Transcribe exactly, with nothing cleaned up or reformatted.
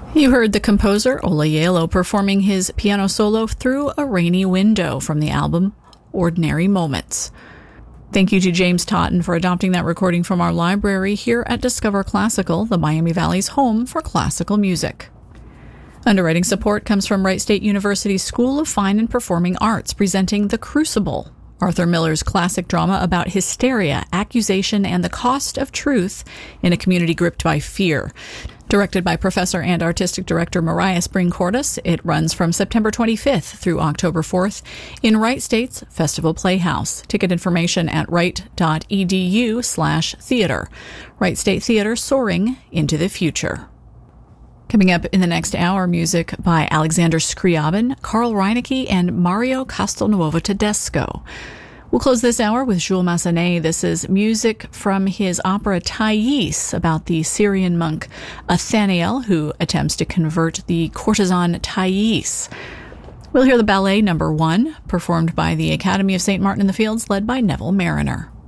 You heard the composer Ola Yalo performing his piano solo Through a Rainy Window from the album Ordinary Moments. Thank you to James Totten for adopting that recording from our library here at Discover Classical, the Miami Valley's home for classical music. Underwriting support comes from Wright State University's School of Fine and Performing Arts, presenting The Crucible, Arthur Miller's classic drama about hysteria, accusation, and the cost of truth in a community gripped by fear. Directed by Professor and Artistic Director Mariah Spring-Cordes, it runs from September twenty-fifth through October fourth in Wright State's Festival Playhouse. Ticket information at wright.edu slash theater. Wright State Theater, soaring into the future. Coming up in the next hour, music by Alexander Scriabin, Carl Reinecke, and Mario Castelnuovo Tedesco. We'll close this hour with Jules Massenet. This is music from his opera Thais about the Syrian monk Athanael, who attempts to convert the courtesan Thais. We'll hear the ballet number one, performed by the Academy of Saint Martin in the Fields, led by Neville Mariner.